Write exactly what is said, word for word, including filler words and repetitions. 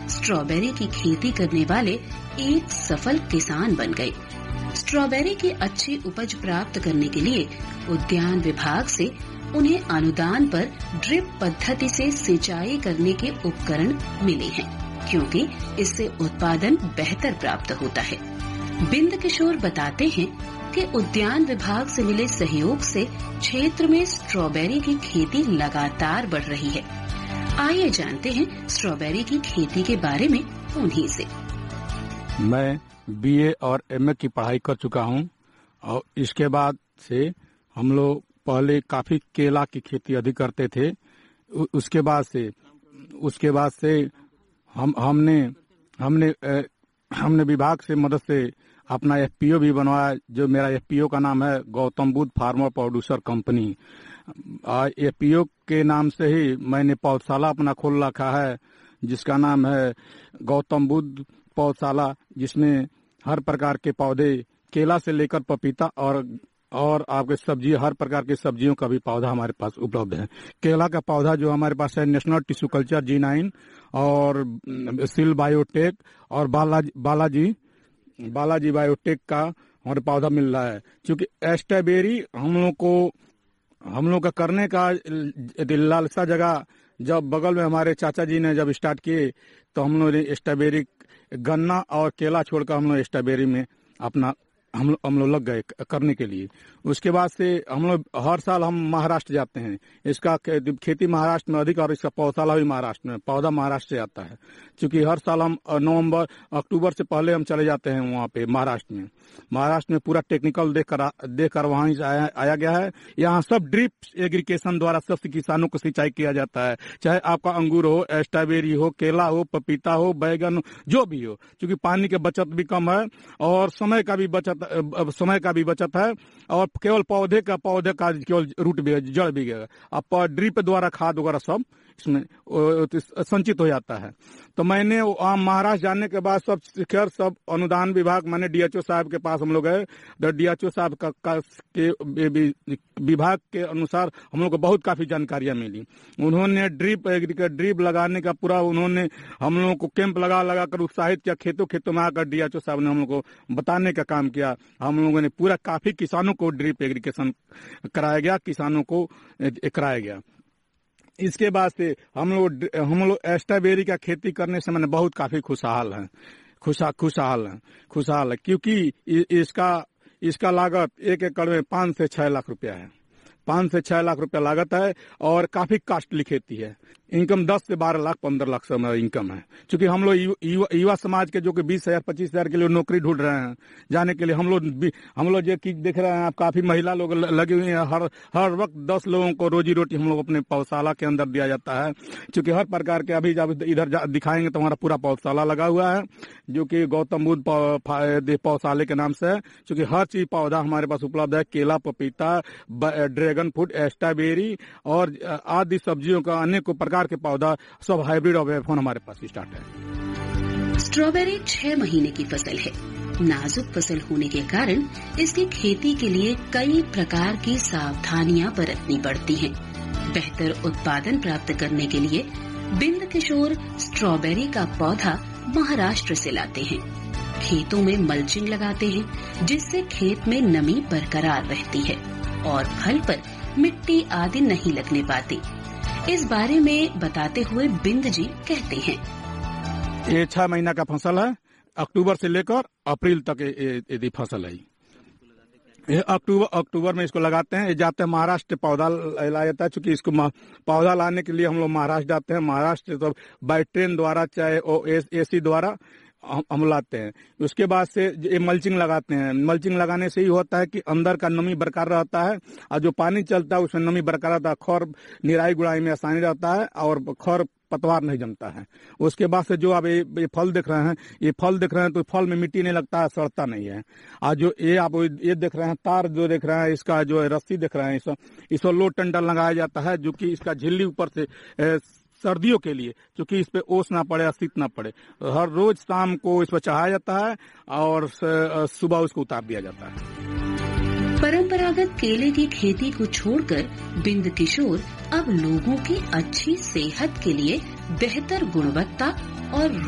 Strawberry की खेती करने वाले एक सफल किसान बन गए। स्ट्रॉबेरी की अच्छी उपज प्राप्त करने के लिए उद्यान विभाग से उन्हें अनुदान पर ड्रिप पद्धति से सिंचाई करने के उपकरण मिले हैं, क्योंकि इससे उत्पादन बेहतर प्राप्त होता है। बिंद किशोर बताते हैं कि उद्यान विभाग से मिले सहयोग से क्षेत्र में स्ट्रॉबेरी की खेती लगातार बढ़ रही है। आइए जानते हैं स्ट्रॉबेरी की खेती के बारे में उन्हीं से। मैं बीए और एमए की पढ़ाई कर चुका हूं और इसके बाद से हम लोग पहले काफी केला की खेती अधिक करते थे। उसके बाद से उसके बाद से हम हमने हमने ए, हमने विभाग से मदद से अपना एफपीओ भी बनवाया, जो मेरा एफपीओ का नाम है Gautam Buddha farmer producer company. FPO के नाम से ही मैंने पौधशाला अपना खोल रखा है, जिसका नाम है गौतम बुद्ध पौधशाला, जिसमें हर प्रकार के पौधे, केला से लेकर पपीता और और आपके सब्जी, हर प्रकार की सब्जियों का भी पौधा हमारे पास उपलब्ध है। केला का पौधा जो हमारे पास है नेशनल टिश्यू कल्चर जी नाइन और सिल बायोटेक और बालाजी बालाजी बालाजी बायोटेक का हमारे पौधा मिल रहा है। क्योंकि स्ट्रॉबेरी हम लोग को हम लोग का करने का लालसा जगह, जब बगल में हमारे चाचा जी ने जब स्टार्ट किए तो हम लोग ने स्ट्रॉबेरी, गन्ना और केला छोड़कर हम लोग स्ट्रॉबेरी में अपना हम हम लोग लग गए करने के लिए। उसके बाद से हम लोग हर साल हम महाराष्ट्र जाते हैं। इसका खेती महाराष्ट्र में अधिक और इसका पौधशाला भी महाराष्ट्र में, पौधा महाराष्ट्र से आता है। क्योंकि हर साल हम नवंबर अक्टूबर से पहले हम चले जाते हैं वहाँ पे महाराष्ट्र में। महाराष्ट्र में पूरा टेक्निकल देख कर देख कर वहाँ से आया, आया गया है। यहाँ सब ड्रिप एग्रीकेशन द्वारा सब किसानों को सिंचाई किया जाता है, चाहे आपका अंगूर हो, स्ट्रॉबेरी हो, केला हो, पपीता हो, बैगन हो, जो भी हो। क्योंकि पानी की बचत भी कम है और समय का भी बचत समय का भी बचत है और केवल पौधे का पौधे का केवल रूट भी, जड़ भी गया। अब ड्रिप द्वारा खाद वगैरह सब इसमें संचित हो जाता है। तो मैंने महाराष्ट्र जाने के बाद सब खैर सब अनुदान विभाग, मैंने डीएचओ साहब के पास हम लोग गए। तो डीएचओ साहब का, का के विभाग के अनुसार हम लोग को बहुत काफी जानकारियां मिली। उन्होंने ड्रिप ड्रिप लगाने का पूरा उन्होंने हम लोगों को कैंप लगा लगा कर उत्साहित किया। खेतों खेतों में आकर डीएचओ साहब ने हम लोग को बताने का काम किया। हम लोगों ने पूरा काफी किसानों को ड्रिप एग्रीकेशन कराया गया, किसानों को कराया गया। इसके बाद से हम लोग हम लोग स्ट्रॉबेरी का खेती करने से मैंने बहुत काफी खुशहाल हैं खुशा खुशहाल हैं खुशहाल है क्योंकि इसका इसका लागत एक एकड़ में पाँच से छह लाख रुपया है। पाँच से छह लाख रुपया लागत है और काफी कास्टली खेती है। इनकम दस से बारह लाख पंद्रह लाख से इनकम है। क्योंकि हम लोग युवा, युवा समाज के जो कि बीस हजार पच्चीस हजार के लिए नौकरी ढूंढ रहे हैं जाने के लिए, हम लोग हम लोग जो देख रहे हैं आप, काफी महिला लोग लगी हुई हैं। हर हर वक्त दस लोगों को रोजी रोटी हम लोग अपने पौधशाला के अंदर दिया जाता है। क्योंकि हर प्रकार के, अभी जब इधर दिखाएंगे तो हमारा पूरा पौधशाला लगा हुआ है, जो कि गौतम बुद्ध पौधशाले के नाम से है। क्योंकि हर चीज पौधा हमारे पास उपलब्ध है। केला, पपीता, ड्रैगन फ्रूट, स्ट्रॉबेरी और आदि सब्जियों का अनेक प्रकार के पौधा, सब हाइब्रिड और वेफोन हमारे पास स्टार्ट है। स्ट्रॉबेरी छह महीने की फसल है। नाजुक फसल होने के कारण इसकी खेती के लिए कई प्रकार की सावधानियां बरतनी पड़ती हैं। बेहतर उत्पादन प्राप्त करने के लिए बिंद किशोर स्ट्रॉबेरी का पौधा महाराष्ट्र से लाते हैं। खेतों में मल्चिंग लगाते हैं, जिससे खेत में नमी बरकरार रहती है और फल पर मिट्टी आदि नहीं लगने पाती। इस बारे में बताते हुए बिंद जी कहते हैं, ये छह महीना का फसल है। अक्टूबर से लेकर अप्रैल तक ये फसल है। ये अक्टूबर अक्टूबर में इसको लगाते हैं। ये जाते हैं महाराष्ट्र, पौधा लाया जाता है। चूंकि इसको पौधा लाने के लिए हम लोग महाराष्ट्र जाते हैं। महाराष्ट्र तो बाई ट्रेन द्वारा चाहे एसी द्वारा हम लाते हैं। उसके बाद से ये मल्चिंग लगाते हैं। मल्चिंग लगाने से ही होता है कि अंदर का नमी बरकरार रहता है और जो पानी चलता है उसमें नमी बरकरार रहता है। खौर निराई गुड़ाई में आसानी रहता है और खौर पतवार नहीं जमता है। उसके बाद से जो आप ये, ये फल देख रहे हैं, ये फल देख रहे हैं तो फल में मिट्टी नहीं लगता है, सड़ता नहीं है। और जो ये आप ये देख रहे हैं, तार जो देख रहे हैं, इसका जो रस्सी देख रहे हैं, इसको इसको लो टंडल लगाया जाता है, जो कि इसका झिल्ली ऊपर से ए, सर्दियों के लिए, क्योंकि इस पे ओस ना पड़े, शीत ना पड़े। हर रोज शाम को इस पर चढ़ाया जाता है और सुबह उसको उतार दिया जाता है। परंपरागत केले की खेती को छोड़कर बिंद किशोर अब लोगों की अच्छी सेहत के लिए बेहतर गुणवत्ता और